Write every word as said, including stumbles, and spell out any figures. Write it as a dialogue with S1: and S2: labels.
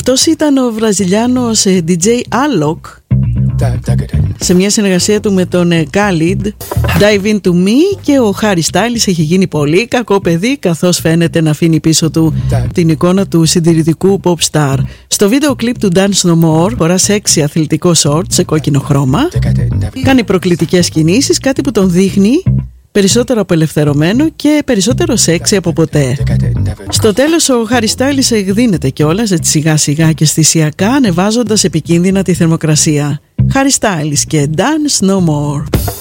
S1: Αυτός ήταν ο Βραζιλιάνος ντι τζέι Alok σε μια συνεργασία του με τον Khalid, Dive Into Me, και ο Harry Styles έχει γίνει πολύ κακό παιδί, καθώς φαίνεται να αφήνει πίσω του την εικόνα του συντηρητικού pop star. Στο βίντεο κλιπ του Dance No More φορά σεξι αθλητικό short σε κόκκινο χρώμα, κάνει προκλητικές κινήσεις, κάτι που τον δείχνει περισσότερο απελευθερωμένο και περισσότερο σεξι από ποτέ. Στο τέλος ο Harry Styles εκδίνεται κιόλας έτσι σιγά σιγά και αισθησιακά, ανεβάζοντας επικίνδυνα τη θερμοκρασία. Harry Styles και Dance No More.